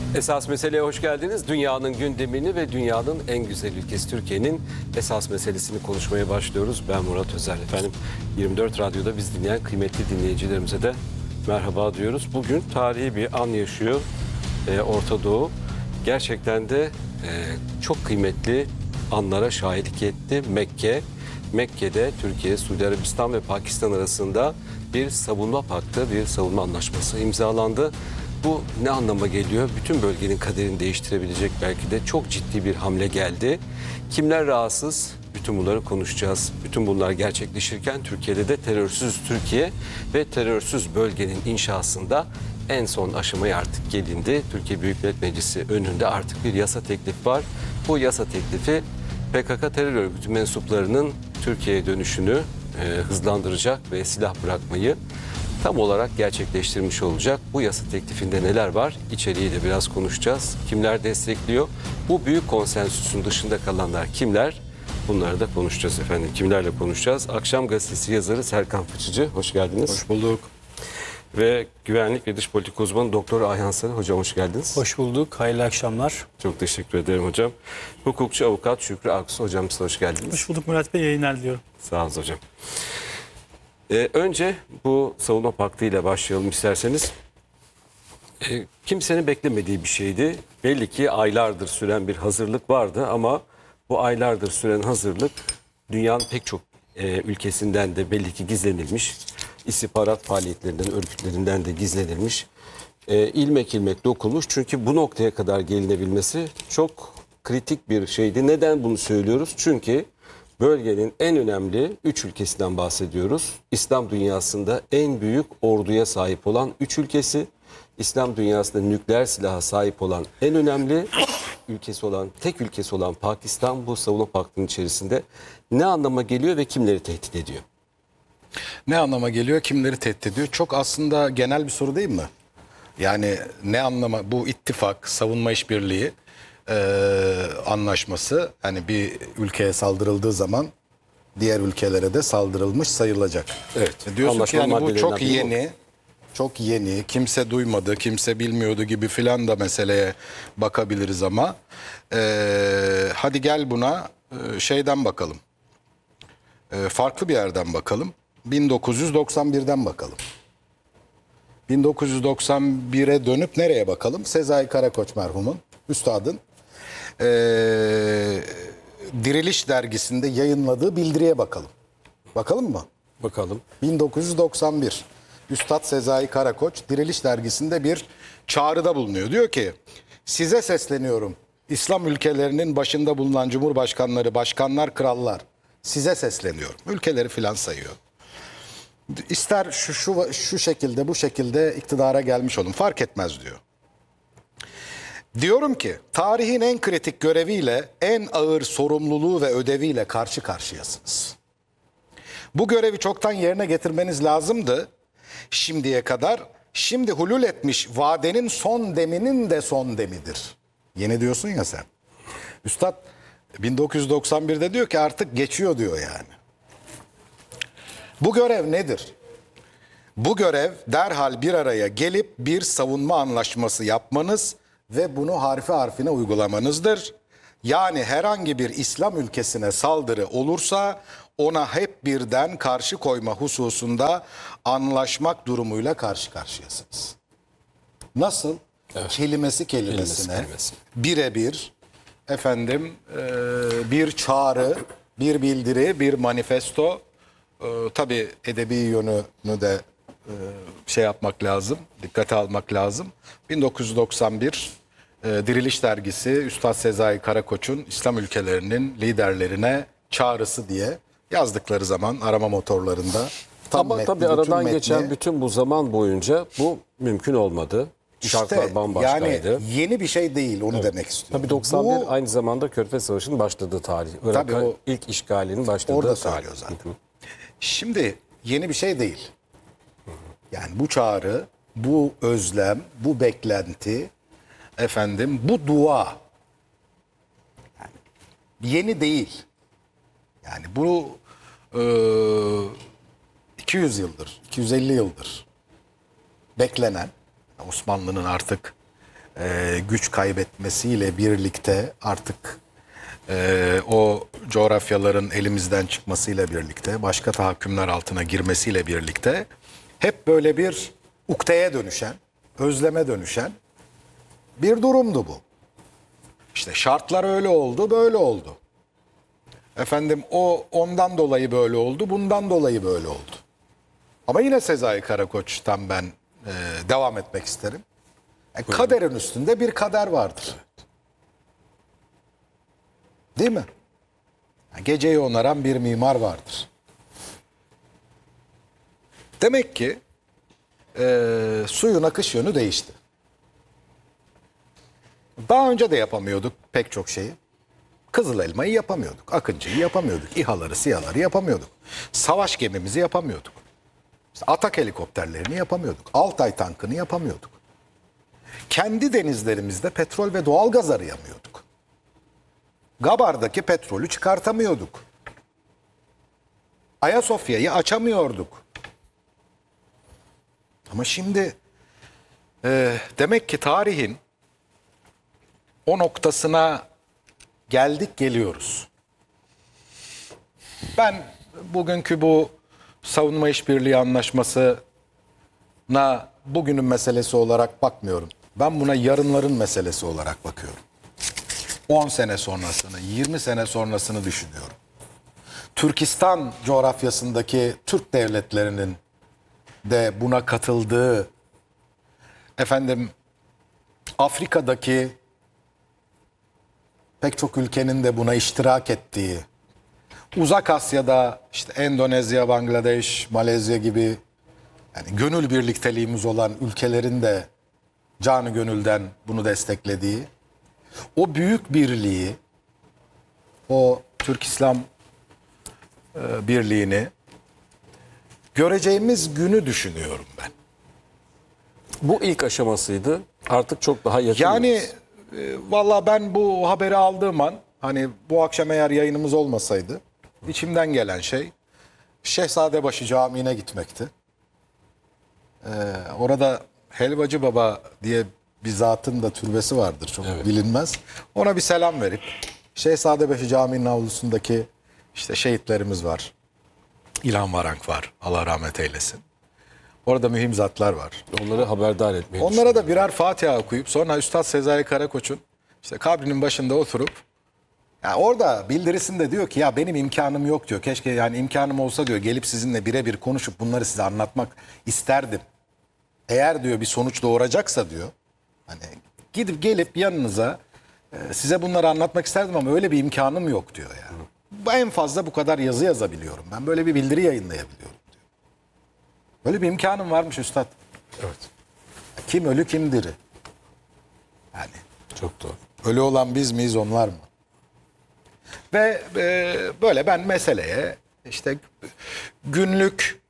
Esas meseleye hoş geldiniz. Dünyanın gündemini ve dünyanın en güzel ülkesi Türkiye'nin esas meselesini konuşmaya başlıyoruz. Ben Murat Özer. Efendim 24 Radyo'da biz dinleyen kıymetli dinleyicilerimize de merhaba diyoruz. Bugün tarihi bir an yaşıyor Orta Doğu. Gerçekten de çok kıymetli anlara şahitlik etti Mekke. Mekke'de Türkiye, Suudi Arabistan ve Pakistan arasında bir savunma paktı, bir savunma anlaşması imzalandı. Bu ne anlama geliyor? Bütün bölgenin kaderini değiştirebilecek belki de çok ciddi bir hamle geldi. Kimler rahatsız? Bütün bunları konuşacağız. Bütün bunlar gerçekleşirken Türkiye'de de terörsüz Türkiye ve terörsüz bölgenin inşasında en son aşamaya artık gelindi. Türkiye Büyük Millet Meclisi önünde artık bir yasa teklifi var. Bu yasa teklifi PKK terör örgütü mensuplarının Türkiye'ye dönüşünü hızlandıracak ve silah bırakmayı tam olarak gerçekleştirmiş olacak. Bu yasa teklifinde neler var? İçeriği de biraz konuşacağız. Kimler destekliyor? Bu büyük konsensüsün dışında kalanlar kimler? Bunları da konuşacağız efendim. Kimlerle konuşacağız? Akşam Gazetesi yazarı Serkan Fıçıcı. Hoş geldiniz. Hoş bulduk. Ve güvenlik ve dış politika uzmanı Doktor Ayhan Sarı. Hocam hoş geldiniz. Hoş bulduk. Hayırlı akşamlar. Çok teşekkür ederim hocam. Hukukçu avukat Şükrü Aksu. Hocam size hoş geldiniz. Hoş bulduk Murat Bey. Yayınlar diliyorum. Sağ olun hocam. Önce bu savunma paktı ile başlayalım isterseniz. Kimsenin beklemediği bir şeydi. Belli ki aylardır süren bir hazırlık vardı ama bu aylardır süren hazırlık dünyanın pek çok ülkesinden de belli ki gizlenilmiş. İstihbarat faaliyetlerinden, örgütlerinden de gizlenilmiş. İlmek ilmek dokunmuş. Çünkü bu noktaya kadar gelinebilmesi çok kritik bir şeydi. Neden bunu söylüyoruz? Çünkü bölgenin en önemli 3 ülkesinden bahsediyoruz. İslam dünyasında en büyük orduya sahip olan 3 ülkesi. İslam dünyasında nükleer silaha sahip olan en önemli ülkesi olan, tek ülkesi olan Pakistan bu savunma paktının içerisinde. Ne anlama geliyor ve kimleri tehdit ediyor? Ne anlama geliyor, kimleri tehdit ediyor? Çok aslında genel bir soru değil mi? Yani ne anlama, bu ittifak, savunma işbirliği anlaşması, hani bir ülkeye saldırıldığı zaman diğer ülkelere de saldırılmış sayılacak. Evet. Diyorsun ki yani bu çok maddelerinden biri yeni, çok yeni, kimse duymadı, kimse bilmiyordu gibi filan da meseleye bakabiliriz ama hadi gel buna şeyden bakalım. Farklı bir yerden bakalım. 1991'den bakalım. 1991'e dönüp nereye bakalım? Sezai Karakoç merhumun, üstadın Diriliş dergisinde yayınladığı bildiriye bakalım. Bakalım mı? Bakalım. 1991. Üstad Sezai Karakoç Diriliş dergisinde bir çağrıda bulunuyor. Diyor ki size sesleniyorum. İslam ülkelerinin başında bulunan cumhurbaşkanları, başkanlar, krallar. Size sesleniyorum. Ülkeleri filan sayıyor. İster şu şekilde bu şekilde iktidara gelmiş olun. Fark etmez diyor. Diyorum ki tarihin en kritik göreviyle, en ağır sorumluluğu ve ödeviyle karşı karşıyasınız. Bu görevi çoktan yerine getirmeniz lazımdı şimdiye kadar. Şimdi hulul etmiş vadenin son deminin de son demidir. Yeni diyorsun ya sen. Üstad 1991'de diyor ki artık geçiyor diyor yani. Bu görev nedir? Bu görev derhal bir araya gelip bir savunma anlaşması yapmanız ve bunu harfi harfine uygulamanızdır. Yani herhangi bir İslam ülkesine saldırı olursa ona hep birden karşı koyma hususunda anlaşmak durumuyla karşı karşıyasınız. Nasıl? Evet. Kelimesi kelimesine birebir efendim bir çağrı, bir bildiri, bir manifesto, tabii edebi yönünü de şey yapmak lazım, dikkate almak lazım. 1991 Diriliş dergisi Üstad Sezai Karakoç'un İslam ülkelerinin liderlerine çağrısı diye yazdıkları zaman arama motorlarında ama metni, tabii aradan geçen bütün bu zaman boyunca bu mümkün olmadı. Şartlar bambaşkaydı. Yani yeni bir şey değil, onu demek istiyorum. Tabii 91 aynı zamanda Körfez Savaşı'nın başladığı tarih. Irak'ın ilk işgalinin başladığı orada tarih. Söylüyor zaten. Şimdi yeni bir şey değil. Yani bu çağrı, bu özlem, bu beklenti, efendim bu dua yani yeni değil. Yani bu 200 yıldır, 250 yıldır beklenen, Osmanlı'nın artık güç kaybetmesiyle birlikte artık o coğrafyaların elimizden çıkmasıyla birlikte, başka tahakkümler altına girmesiyle birlikte hep böyle bir ukteye dönüşen, özleme dönüşen bir durumdu bu. İşte şartlar öyle oldu, böyle oldu. Efendim o ondan dolayı böyle oldu, bundan dolayı böyle oldu. Ama yine Sezai Karakoç'tan ben devam etmek isterim. Kaderin üstünde bir kader vardır. Değil mi? Geceyi onaran bir mimar vardır. Demek ki suyun akış yönü değişti. Daha önce de yapamıyorduk pek çok şeyi. Kızıl Elma'yı yapamıyorduk. Akıncı'yı yapamıyorduk. İHA'ları, SİHA'ları yapamıyorduk. Savaş gemimizi yapamıyorduk. İşte Atak helikopterlerini yapamıyorduk. Altay tankını yapamıyorduk. Kendi denizlerimizde petrol ve doğalgaz arayamıyorduk. Gabar'daki petrolü çıkartamıyorduk. Ayasofya'yı açamıyorduk. Ama şimdi demek ki tarihin o noktasına geldik, geliyoruz. Ben bugünkü bu savunma işbirliği anlaşmasına bugünün meselesi olarak bakmıyorum. Ben buna yarınların meselesi olarak bakıyorum. 10 sene sonrasını, 20 sene sonrasını düşünüyorum. Türkistan coğrafyasındaki Türk devletlerinin de buna katıldığı, Afrika'daki pek çok ülkenin de buna iştirak ettiği, Uzak Asya'da işte Endonezya, Bangladeş, Malezya gibi yani gönül birlikteliğimiz olan ülkelerin de canı gönülden bunu desteklediği, o büyük birliği, o Türk-İslam birliğini göreceğimiz günü düşünüyorum ben. Bu ilk aşamasıydı. Artık çok daha yakın. Yani valla ben bu haberi aldığım an, hani bu akşam eğer yayınımız olmasaydı, içimden gelen şey Şehzadebaşı Camii'ne gitmekti. Orada Helvacı Baba diye bir zatın da türbesi vardır, çok bilinmez. Ona bir selam verip Şehzadebaşı Camii'nin avlusundaki işte şehitlerimiz var. İlhan Varank var, Allah rahmet eylesin. Orada mühim zatlar var. Onları haberdar etmeyi Onlara da birer Fatiha okuyup sonra Üstad Sezai Karakoç'un işte kabrinin başında oturup, yani orada bildirisinde diyor ki ya benim imkanım yok diyor. Keşke yani imkanım olsa diyor gelip sizinle birebir konuşup bunları size anlatmak isterdim. Eğer diyor bir sonuç doğuracaksa diyor, hani gelip yanınıza size bunları anlatmak isterdim ama öyle bir imkanım yok diyor yani. En fazla bu kadar yazı yazabiliyorum. Ben böyle bir bildiri yayınlayabiliyorum diyor. Böyle bir imkanım varmış üstad. Evet. Kim ölü kim diri. Yani Çok doğru. ölü olan biz miyiz, onlar mı? Ve böyle ben meseleye işte günlük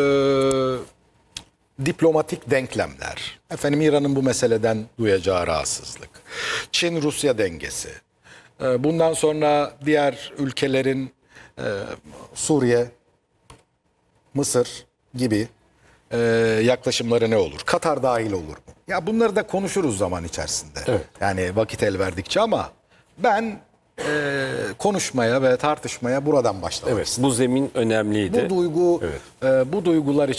diplomatik denklemler, İran'ın bu meseleden duyacağı rahatsızlık, Çin-Rusya dengesi, bundan sonra diğer ülkelerin Suriye, Mısır gibi yaklaşımları ne olur? Katar dahil olur mu? Ya bunları da konuşuruz zaman içerisinde. Evet. Yani vakit el verdikçe, ama ben konuşmaya ve tartışmaya buradan başlamak Evet, bu zemin önemliydi. bu duygu, bu duygular